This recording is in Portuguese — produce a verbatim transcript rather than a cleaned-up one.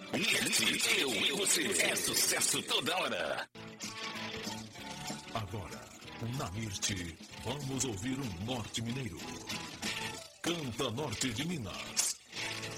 Mirte, eu e você. É sucesso toda hora. Agora, na Mirte, vamos ouvir um norte mineiro. Canta Norte de Minas.